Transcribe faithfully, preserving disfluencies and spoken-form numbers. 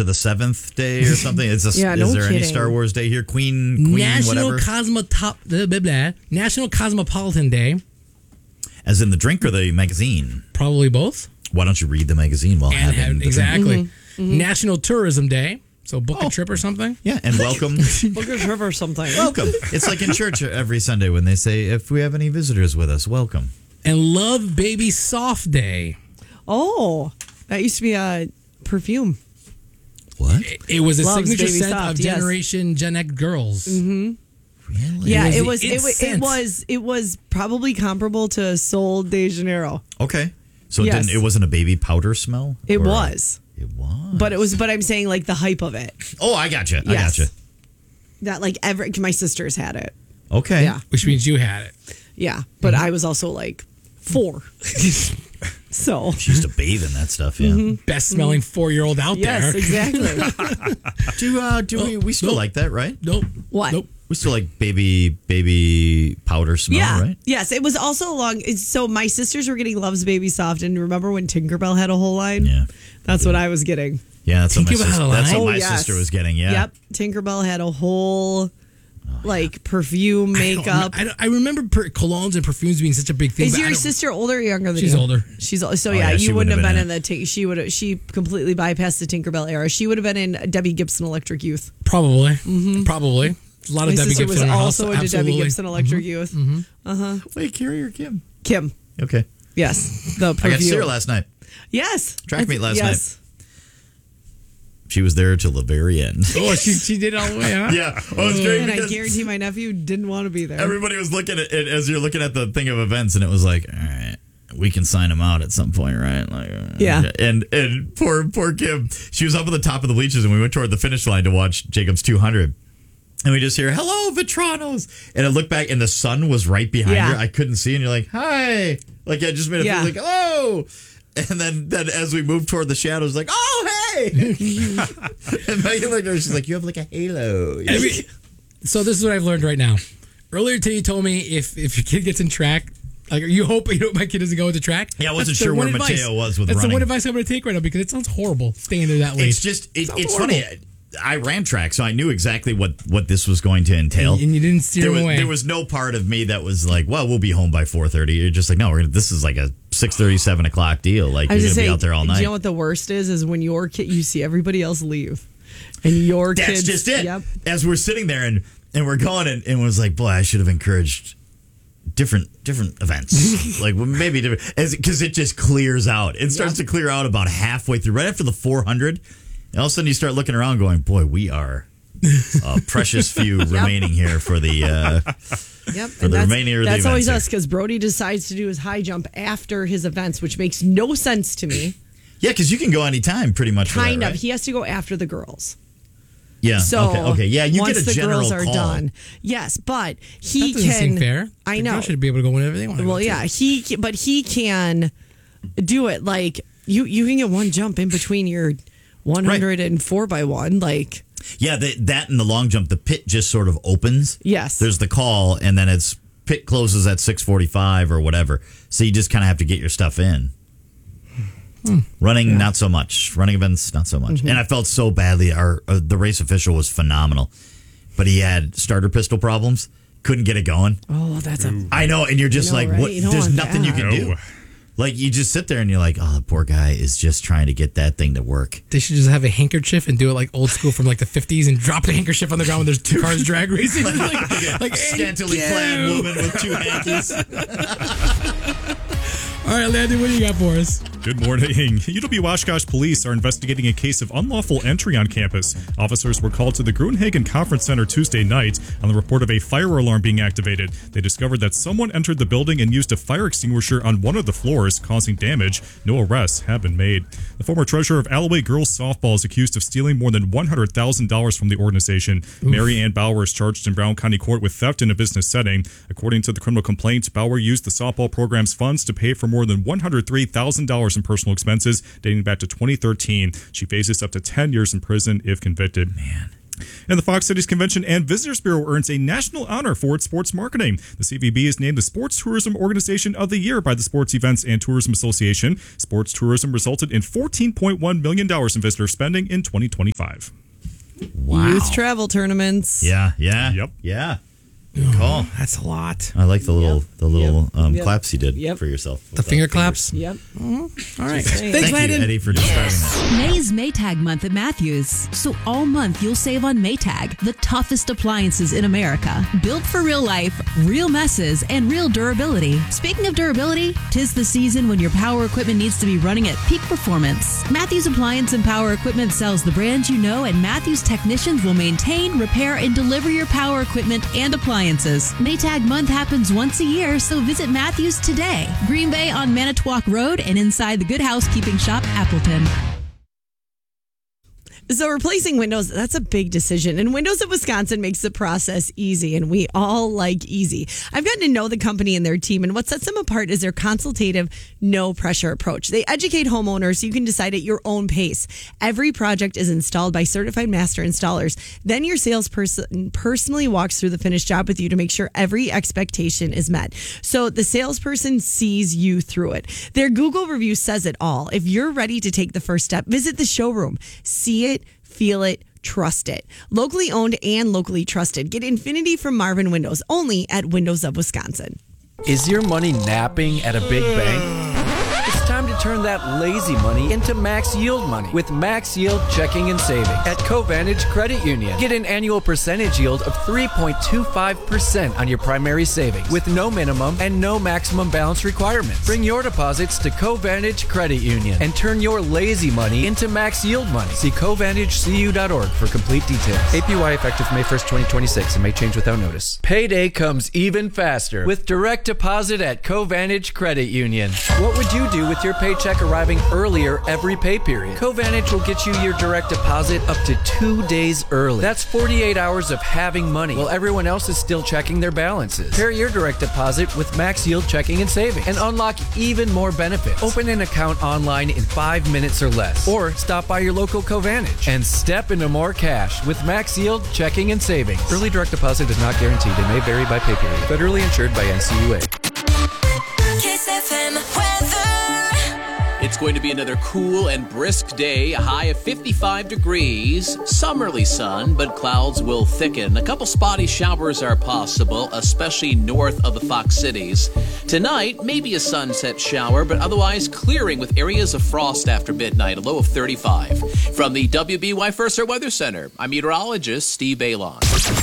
to the seventh day or something? Is, this, yeah, is no there kidding. any Star Wars Day here? Queen, Queen, National whatever. Cosmotop, blah, blah, blah. National Cosmopolitan Day. As in the drink or the magazine? Probably both. Why don't you read the magazine while And having have, the exactly. drink? Mm-hmm. Mm-hmm. National Tourism Day. So book Oh. a trip or something. Yeah, and welcome. Book a trip or something. Welcome. It's like in church every Sunday when they say, if we have any visitors with us, welcome. And Love Baby Soft Day. Oh, that used to be a perfume. What? It, it was a Loves signature Baby scent Soft, of yes. Generation Gen X girls. Really? Yeah, It it was was. the It was. It scent. was. It was probably comparable to Sol de Janeiro. Okay. So it, Yes. didn't, it wasn't a baby powder smell? It Or- was, It was. but it was. But I'm saying like the hype of it. Oh, I got you. I Yes. got you. That like every my sisters had it. Okay. Yeah, Which means you had it. yeah. But Mm-hmm. I was also like four. So She used to bathe in that stuff, yeah. Best smelling four year old out yes, there. exactly. Do, uh, do we, we still nope. like that, right? Nope. What? Nope. We still like baby baby powder smell, Yeah. right? Yes. It was also long. it's- So my sisters were getting Love's Baby Soft, and remember when Tinkerbell had a whole line? Yeah. That's what I was getting. Yeah, that's what my, Tinkerbell sis- had a that's line? what Oh, my yes. sister was getting, yeah. Yep. Tinkerbell had a whole like perfume, I don't makeup. rem- I, don't- I remember per- colognes and perfumes being such a big thing. Is but I your don't- sister older or younger than She's you? older. She's al- so Oh, yeah. yeah, she you wouldn't have been in it. the. T- she would. She completely bypassed the Tinkerbell era. She would have been in Debbie Gibson Electric Youth. Probably. Probably. A lot My of Debbie sister Gibson was in our also house. into Absolutely. Debbie Gibson Electric Youth. Wait, Carrie or Kim? Kim. Okay. Yes. The I got perfume. to see her last night. Yes. Track meet last yes. She was there till the very end. Oh, she, she did it all the way, huh? Yeah. Oh, it's great And I because guarantee my nephew didn't want to be there. everybody was looking at it as you're looking at the thing of events, and it was like, all right, we can sign him out at some point, right? Like, uh, Yeah. okay. And and poor poor Kim, she was up at the top of the bleachers, and we went toward the finish line to watch Jacob's two hundred. And we just hear, hello, Vitranos. And I looked back, and the sun was right behind Yeah. her. I couldn't see, and you're like, hi. Like, I just made it Yeah. feel like, hello. And then, then as we moved toward the shadows, like, oh, hey. And Megan looked at her, she's like, you have like a halo. Every- so this is what I've learned right now. Earlier today, you told me if, if your kid gets in track, like you hope you hope my kid doesn't go into track. Yeah, I wasn't That's the sure one where advice. Mateo was with That's running. the one advice I'm going to take right now because it sounds horrible staying there that late. It's just, it, Sounds it's horrible. funny. I ran track, so I knew exactly what, what this was going to entail. And, and you didn't steer there him was, away. there was no part of me that was like, well, we'll be home by four thirty. You're just like, no, we're gonna, this is like a six thirty, seven o'clock deal. Like, I you're was going just to be saying, out there all do night. you know what the worst is? Is when your kid, you see everybody else leave, and your That's kids. just it. Yep. As we're sitting there and, and we're going and, and was like, boy, I should have encouraged different different events. Like well, maybe different, because it just clears out. It starts Yep. to clear out about halfway through, right after the four hundred. And all of a sudden you start looking around going, boy, we are a precious few remaining here for the... Uh, Yep. For and the that's, remainder of the that's always events us because Brody decides to do his high jump after his events, which makes no sense to me. yeah, because you can go anytime pretty much. for that, Kind of. right? He has to go after the girls. Yeah. So okay. Okay. Yeah. You once get a the general girls are call. done, yes, but he that doesn't can. seem fair. I The know. girls should be able to go whenever they want to Well, go, too. yeah, he. ca- But he can do it like you. You can get one jump in between your one hundred and four by one. Like Yeah. The, that and the long jump, the pit just sort of opens. yes, There's the call, and then it's pit closes at six forty-five or whatever. So you just kind of have to get your stuff in. Running, not so much. Running events, not so much. Mm-hmm. And I felt so badly. Our uh, the race official was phenomenal, but he had starter pistol problems. Couldn't get it going. oh, that's a. I know, and you're just know, like, right? what? You don't There's want nothing you that. can do. No. Like you just sit there and you're like, oh, the poor guy is just trying to get that thing to work. They should just have a handkerchief and do it like old school from like the fifties and drop the handkerchief on the ground when there's two cars drag racing. like, like, Scantily hey, clad you. woman with two hankies. All right, Landon, what do you got for us? Good morning. U W Oshkosh police are investigating a case of unlawful entry on campus. Officers were called to the Gruenhagen Conference Center Tuesday night on the report of a fire alarm being activated. They discovered that someone entered the building and used a fire extinguisher on one of the floors, causing damage. No arrests have been made. The former treasurer of Alloway Girls Softball is accused of stealing more than one hundred thousand dollars from the organization. Oof. Mary Ann Bauer is charged in Brown County Court with theft in a business setting. According to the criminal complaint, Bauer used the softball program's funds to pay for more than one hundred three thousand dollars in personal expenses dating back to twenty thirteen. She faces up to ten years in prison if convicted. Man. And the Fox Cities Convention and Visitors Bureau earns a national honor for its sports marketing. The C V B is named the Sports Tourism Organization of the Year by the Sports Events and Tourism Association. Sports tourism resulted in fourteen point one million dollars in visitor spending in twenty twenty-five. Wow. Youth travel tournaments. Yeah, yeah. Yep. Yeah. Oh, Call. that's a lot. I like the little Yep. the little Yep. um, Yep. claps you did Yep. for yourself. The finger claps. Yep. All right. saying. Thanks, Thank Landon. you, Eddie, for describing that. May is Maytag month at Matthews. So all month you'll save on Maytag, the toughest appliances in America. Built for real life, real messes, and real durability. Speaking of durability, 'tis the season when your power equipment needs to be running at peak performance. Matthews Appliance and Power Equipment sells the brands you know, and Matthews technicians will maintain, repair, and deliver your power equipment and appliances. Maytag month happens once a year, so visit Matthews today. Green Bay on Manitowoc Road and inside the Good Housekeeping Shop, Appleton. So replacing windows, that's a big decision. And Windows of Wisconsin makes the process easy, and we all like easy. I've gotten to know the company and their team, and what sets them apart is their consultative, no-pressure approach. They educate homeowners so you can decide at your own pace. Every project is installed by certified master installers. Then your salesperson personally walks through the finished job with you to make sure every expectation is met. So the salesperson sees you through it. Their Google review says it all. If you're ready to take the first step, visit the showroom. See it, feel it, trust it. Locally owned and locally trusted. Get Infinity from Marvin Windows, only at Windows of Wisconsin. Is your money napping at a big bank? It's time to turn that lazy money into max yield money with Max Yield Checking and Savings at Covantage Credit Union. Get an annual percentage yield of three point two five percent on your primary savings with no minimum and no maximum balance requirements. Bring your deposits to Covantage Credit Union and turn your lazy money into max yield money. See Covantage C U dot org for complete details. A P Y effective May first, twenty twenty-six and may change without notice. Payday comes even faster with direct deposit at Covantage Credit Union. What would you do with your paycheck arriving earlier every pay period? Covantage will get you your direct deposit up to two days early. That's forty-eight hours of having money while everyone else is still checking their balances. Pair your direct deposit with Max Yield Checking and Savings and unlock even more benefits. Open an account online in five minutes or less, or stop by your local Covantage and step into more cash with Max Yield Checking and Savings. Early direct deposit is not guaranteed and may vary by pay period. Federally insured by N C U A. Kiss F M weather. It's going to be another cool and brisk day, a high of fifty-five degrees, summerly sun, but clouds will thicken. A couple spotty showers are possible, especially north of the Fox Cities. Tonight, maybe a sunset shower, but otherwise clearing with areas of frost after midnight, a low of thirty-five. From the W B Y First Air Weather Center, I'm meteorologist Steve Balon.